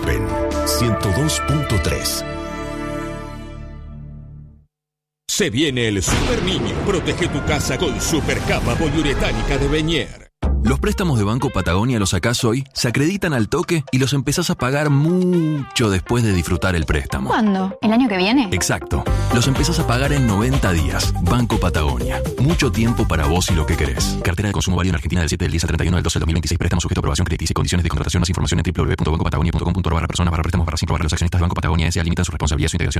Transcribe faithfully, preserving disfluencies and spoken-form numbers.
Neuquén, ciento dos punto tres. Se viene el Super Niño. Protege tu casa con Supercapa poliuretánica de Beñer. Los préstamos de Banco Patagonia los sacás hoy, se acreditan al toque y los empezás a pagar mucho después de disfrutar el préstamo. ¿Cuándo? ¿El año que viene? Exacto. Los empezás a pagar en noventa días. Banco Patagonia. Mucho tiempo para vos y lo que querés. Cartera de consumo válido en Argentina del siete del diez al treinta y uno del doce del dos mil veintiséis. Préstamo sujeto a aprobación crediticia y condiciones de contratación. Más información en doble u doble u doble u punto banco patagonia punto com punto ar barra personas barra préstamos barra cinco barra los accionistas de Banco Patagonia S A limitan su responsabilidad y su integración